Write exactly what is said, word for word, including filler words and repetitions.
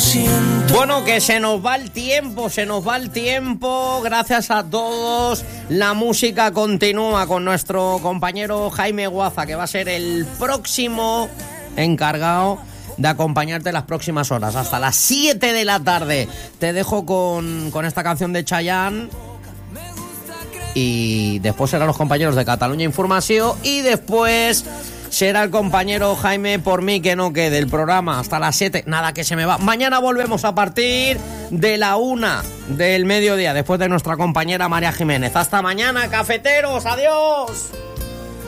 Bueno, que se nos va el tiempo, se nos va el tiempo. Gracias a todos. La música continúa con nuestro compañero Jaime Guaza, que va a ser el próximo encargado de acompañarte las próximas horas, hasta las siete de la tarde. Te dejo con, con esta canción de Chayanne. Y después serán los compañeros de Cataluña Información. Y después será el compañero Jaime, por mí que no quede el programa hasta las siete. Nada, que se me va. Mañana volvemos a partir de la una del mediodía, después de nuestra compañera María Jiménez. Hasta mañana, cafeteros. Adiós.